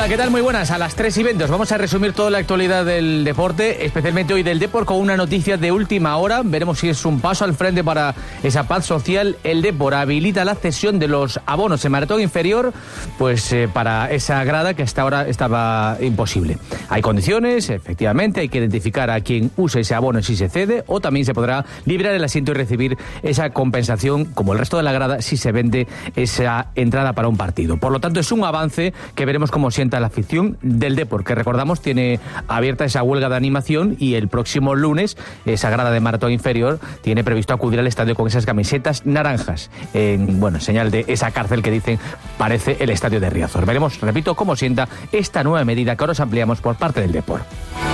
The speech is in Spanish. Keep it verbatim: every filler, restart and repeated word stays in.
Hola, ¿qué tal? Muy buenas. A las tres y veinte vamos a resumir toda la actualidad del deporte, especialmente hoy del Depor, con una noticia de última hora. Veremos si es un paso al frente para esa paz social. El Depor habilita la cesión de los abonos en maratón inferior, pues eh, para esa grada que hasta ahora estaba imposible. Hay condiciones, efectivamente, hay que identificar a quien use ese abono si se cede, o también se podrá liberar el asiento y recibir esa compensación, como el resto de la grada, si se vende esa entrada para un partido. Por lo tanto, es un avance que veremos cómo sienta la afición del Depor, que recordamos tiene abierta esa huelga de animación, y el próximo lunes esa grada de maratón inferior tiene previsto acudir al estadio con esas camisetas naranjas, en bueno, señal de esa cárcel que dicen parece el estadio de Riazor. Veremos, repito, cómo sienta esta nueva medida que ahora os ampliamos por parte del Depor.